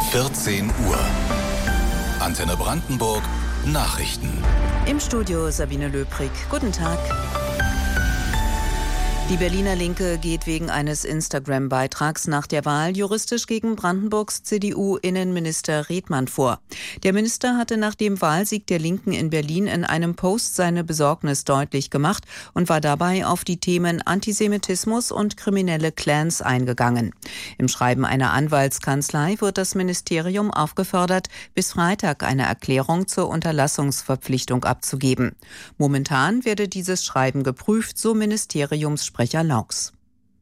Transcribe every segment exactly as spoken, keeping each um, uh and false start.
vierzehn Uhr. Antenne Brandenburg Nachrichten. Im Studio Sabine Löbrig. Guten Tag. Die Berliner Linke geht wegen eines Instagram-Beitrags nach der Wahl juristisch gegen Brandenburgs C D U-Innenminister Redmann vor. Der Minister hatte nach dem Wahlsieg der Linken in Berlin in einem Post seine Besorgnis deutlich gemacht und war dabei auf die Themen Antisemitismus und kriminelle Clans eingegangen. Im Schreiben einer Anwaltskanzlei wird das Ministerium aufgefordert, bis Freitag eine Erklärung zur Unterlassungsverpflichtung abzugeben. Momentan werde dieses Schreiben geprüft, so Ministeriumssprecher Sprecher Laux.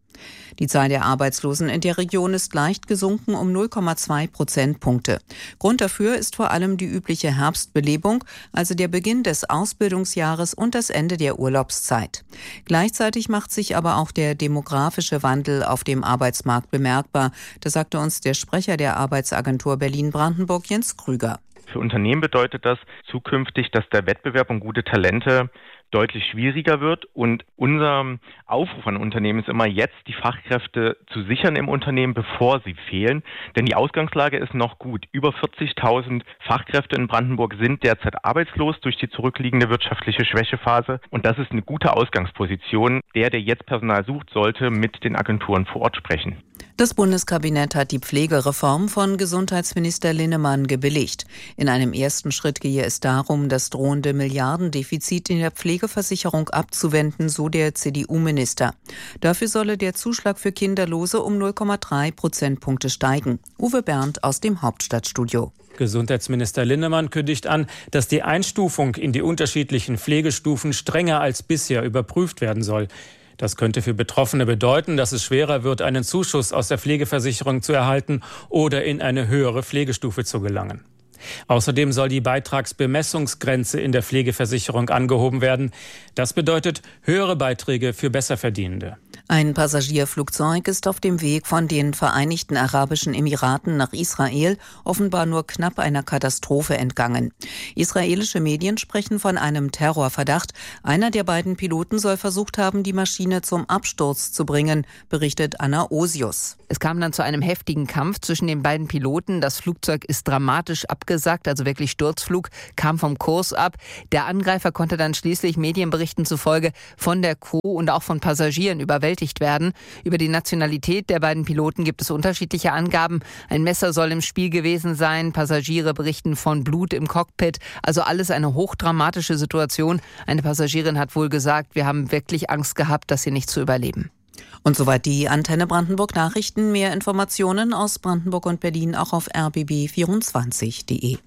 Die Zahl der Arbeitslosen in der Region ist leicht gesunken um null Komma zwei Prozentpunkte. Grund dafür ist vor allem die übliche Herbstbelebung, also der Beginn des Ausbildungsjahres und das Ende der Urlaubszeit. Gleichzeitig macht sich aber auch der demografische Wandel auf dem Arbeitsmarkt bemerkbar. Das sagte uns der Sprecher der Arbeitsagentur Berlin-Brandenburg, Jens Krüger. Für Unternehmen bedeutet das zukünftig, dass der Wettbewerb um gute Talente deutlich schwieriger wird, und unser Aufruf an Unternehmen ist immer, jetzt die Fachkräfte zu sichern im Unternehmen, bevor sie fehlen, denn die Ausgangslage ist noch gut. Über vierzigtausend Fachkräfte in Brandenburg sind derzeit arbeitslos durch die zurückliegende wirtschaftliche Schwächephase, und das ist eine gute Ausgangsposition. Der, der jetzt Personal sucht, sollte mit den Agenturen vor Ort sprechen. Das Bundeskabinett hat die Pflegereform von Gesundheitsminister Linnemann gebilligt. In einem ersten Schritt gehe es darum, das drohende Milliardendefizit in der Pflegeversicherung abzuwenden, so der C D U-Minister. Dafür solle der Zuschlag für Kinderlose um null Komma drei Prozentpunkte steigen. Uwe Berndt aus dem Hauptstadtstudio. Gesundheitsminister Linnemann kündigt an, dass die Einstufung in die unterschiedlichen Pflegestufen strenger als bisher überprüft werden soll. Das könnte für Betroffene bedeuten, dass es schwerer wird, einen Zuschuss aus der Pflegeversicherung zu erhalten oder in eine höhere Pflegestufe zu gelangen. Außerdem soll die Beitragsbemessungsgrenze in der Pflegeversicherung angehoben werden. Das bedeutet höhere Beiträge für Besserverdienende. Ein Passagierflugzeug ist auf dem Weg von den Vereinigten Arabischen Emiraten nach Israel offenbar nur knapp einer Katastrophe entgangen. Israelische Medien sprechen von einem Terrorverdacht. Einer der beiden Piloten soll versucht haben, die Maschine zum Absturz zu bringen, berichtet Anna Osius. Es kam dann zu einem heftigen Kampf zwischen den beiden Piloten. Das Flugzeug ist dramatisch abgesackt, also wirklich Sturzflug, kam vom Kurs ab. Der Angreifer konnte dann schließlich Medienberichten zufolge von der Crew und auch von Passagieren überwältigt werden. Über die Nationalität der beiden Piloten gibt es unterschiedliche Angaben. Ein Messer soll im Spiel gewesen sein. Passagiere berichten von Blut im Cockpit. Also alles eine hochdramatische Situation. Eine Passagierin hat wohl gesagt, wir haben wirklich Angst gehabt, das hier nicht zu überleben. Und soweit die Antenne Brandenburg Nachrichten. Mehr Informationen aus Brandenburg und Berlin auch auf r b b vierundzwanzig punkt d e.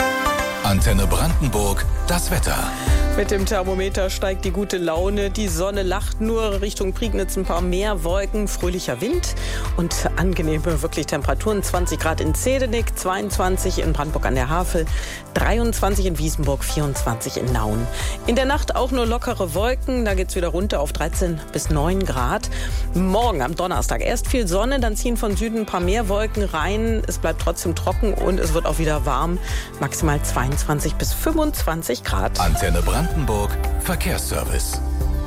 Antenne Brandenburg, das Wetter. Mit dem Thermometer steigt die gute Laune. Die Sonne lacht nur, Richtung Prignitz ein paar mehr Wolken, fröhlicher Wind und angenehme wirklich Temperaturen. zwanzig Grad in Zehdenick, zweiundzwanzig in Brandenburg an der Havel, dreiundzwanzig in Wiesenburg, vierundzwanzig in Nauen. In der Nacht auch nur lockere Wolken, da geht's wieder runter auf dreizehn bis neun Grad. Morgen am Donnerstag erst viel Sonne, dann ziehen von Süden ein paar mehr Wolken rein. Es bleibt trotzdem trocken und es wird auch wieder warm, maximal zweiundzwanzig bis fünfundzwanzig Grad. Antenne Brandenburg Verkehrsservice.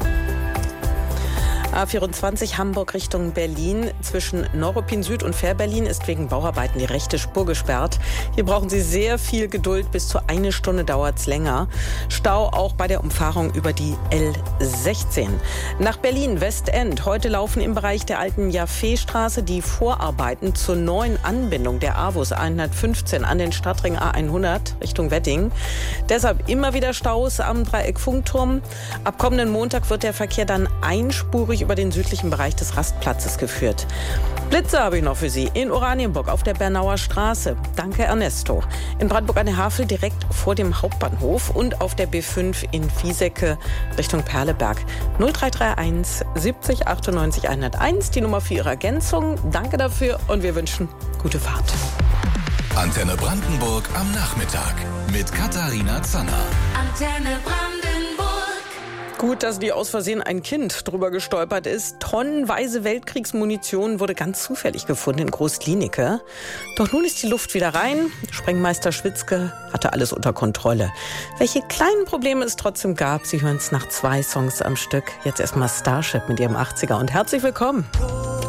A vierundzwanzig Hamburg Richtung Berlin. Zwischen Neuruppin Süd und Fährberlin ist wegen Bauarbeiten die rechte Spur gesperrt. Hier brauchen Sie sehr viel Geduld. Bis zu eine Stunde dauert es länger. Stau auch bei der Umfahrung über die L sechzehn. Nach Berlin Westend. Heute laufen im Bereich der alten Jaffe-Straße die Vorarbeiten zur neuen Anbindung der AWUS hundertfünfzehn an den Stadtring A hundert Richtung Wedding. Deshalb immer wieder Staus am Dreieck Funkturm. Ab kommenden Montag wird der Verkehr dann einspurig über den südlichen Bereich des Rastplatzes geführt. Blitze habe ich noch für Sie in Oranienburg auf der Bernauer Straße. Danke, Ernesto. In Brandenburg an der Havel direkt vor dem Hauptbahnhof und auf der B fünf in Viesecke Richtung Perleberg. null drei drei eins siebzig achtundneunzig hunderteins, die Nummer für Ihre Ergänzung. Danke dafür und wir wünschen gute Fahrt. Antenne Brandenburg am Nachmittag mit Katharina Zanner. Antenne Brandenburg. Gut, dass die aus Versehen ein Kind drüber gestolpert ist. Tonnenweise Weltkriegsmunition wurde ganz zufällig gefunden in Groß-Glienicke. Doch nun ist die Luft wieder rein. Sprengmeister Schwitzke hatte alles unter Kontrolle. Welche kleinen Probleme es trotzdem gab, Sie hören es nach zwei Songs am Stück. Jetzt erstmal Starship mit ihrem achtziger und herzlich willkommen.